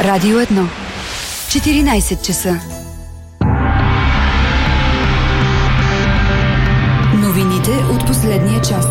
Радио 1. 14 часа. Новините от последния час.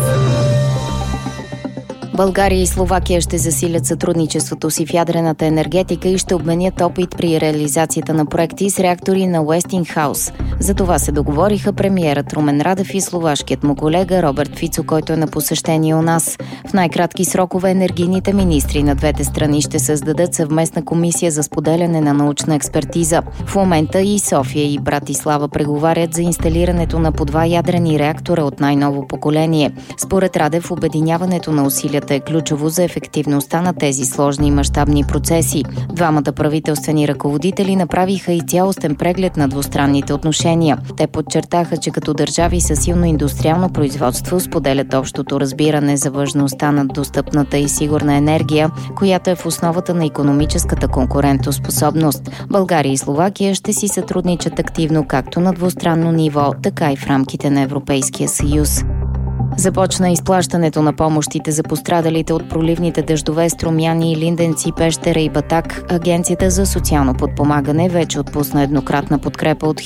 България и Словакия ще засилят сътрудничеството си в ядрената енергетика и ще обменят опит при реализацията на проекти с реактори на Уестингхаус. За това се договориха премиерът Румен Радев и словашкият му колега Роберт Фицо, който е на посещение у нас. В най-кратки срокове енергийните министри на двете страни ще създадат съвместна комисия за споделяне на научна експертиза. В момента и София и Братислава преговарят за инсталирането на по 2 ядрени реактора от най-ново поколение. Според Радев, обединяването на усилията е ключово за ефективността на тези сложни и мащабни процеси. Двамата правителствени ръководители направиха и цялостен преглед на двустранните отношения. Те подчертаха, че като държави със силно индустриално производство споделят общото разбиране за важността на достъпната и сигурна енергия, която е в основата на икономическата конкурентоспособност. България и Словакия ще си сътрудничат активно както на двустранно ниво, така и в рамките на Европейския съюз. Започна изплащането на помощите за пострадалите от проливните дъждове Струмяни, Линденци, Пещера и Батак. Агенцията за социално подпомагане вече отпусна еднократна подкрепа от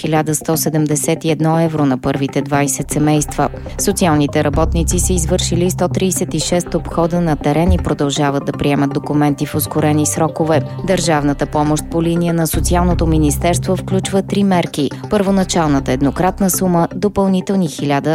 1171 евро на първите 20 семейства. Социалните работници са извършили 136 обхода на терен и продължават да приемат документи в ускорени срокове. Държавната помощ по линия на Социалното министерство включва 3 мерки. Първоначалната еднократна сума, допълнителни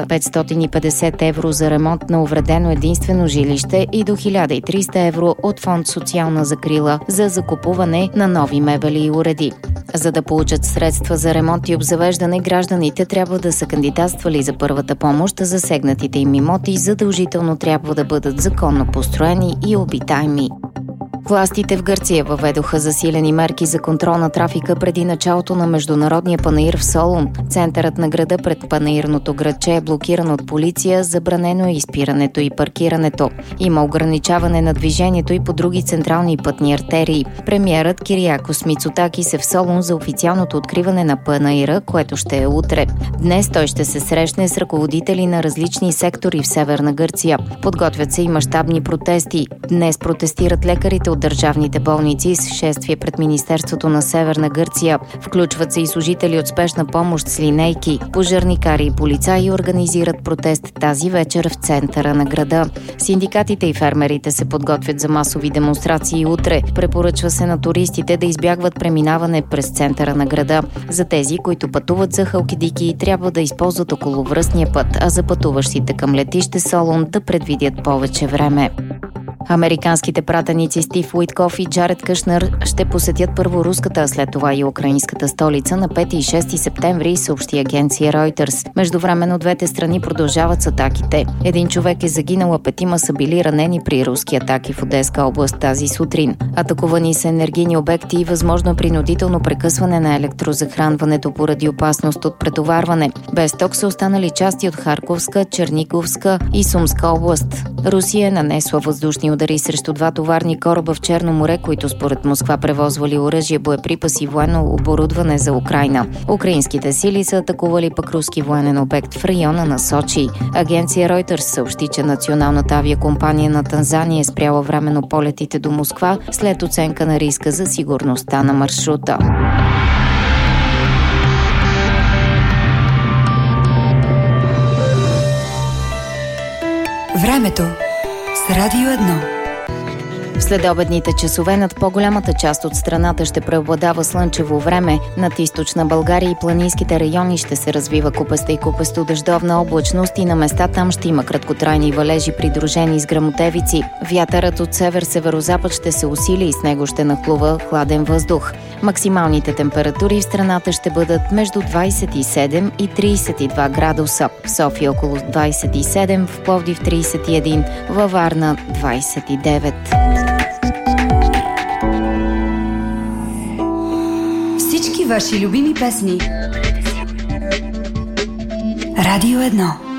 1550 евро за ремонт на увредено единствено жилище и до 1300 евро от фонд социална закрила за закупуване на нови мебели и уреди. За да получат средства за ремонт и обзавеждане, гражданите трябва да са кандидатствали за първата помощ, а засегнатите им имоти задължително трябва да бъдат законно построени и обитаеми. Властите в Гърция въведоха засилени мерки за контрол на трафика преди началото на международния панаир в Солун. Центърът на града пред панаирното градче е блокиран от полиция, забранено е изпирането и паркирането. Има ограничаване на движението и по други централни пътни артерии. Премиерът Кириакос Мицотакис е в Солун за официалното откриване на панаира, което ще е утре. Днес той ще се срещне с ръководители на различни сектори в Северна Гърция. Подготвят се и мащабни протести. Днес протестират лекарите от държавните болници с шествие пред Министерството на Северна Гърция. Включват се и служители от спешна помощ с линейки. Пожарникари и полицаи организират протест тази вечер в центъра на града. Синдикатите и фермерите се подготвят за масови демонстрации утре. Препоръчва се на туристите да избягват преминаване през центъра на града. За тези, които пътуват за Халкидики, трябва да използват околовръстния път, а за пътуващите към летище Солун да предвидят повече време. Американските пратеници Стив Уитков и Джаред Кушнер ще посетят първо руската, а след това и украинската столица на 5 и 6 септември, съобщи агенция Reuters. Междувременно двете страни продължават с атаките. Един човек е загинал, а 5 са били ранени при руски атаки в Одеска област тази сутрин. Атакувани са енергийни обекти и възможно принудително прекъсване на електрозахранването поради опасност от претоварване. Без ток са останали части от Харковска, Черниговска и Сумска област. Русия е нанесла въздушни удари срещу 2 товарни кораба в Черно море, които според Москва превозвали оръжие, боеприпаси и военно оборудване за Украйна. Украинските сили са атакували пък руски военен обект в района на Сочи. Агенция Reuters съобщи, че националната авиакомпания на Танзания е спряла временно полетите до Москва след оценка на риска за сигурността на маршрута. Времето с Радио 1. В следобедните часове над по-голямата част от страната ще преобладава слънчево време. Над източна България и планинските райони ще се развива купеста и купесто дъждовна облачност и на места там ще има краткотрайни валежи, придружени с гръмотевици. Вятърът от север-северозапад ще се усили и с него ще нахлува хладен въздух. Максималните температури в страната ще бъдат между 27 и 32 градуса. В София около 27, в Пловдив 31, във Варна 29. Всички ваши любими песни. Радио 1.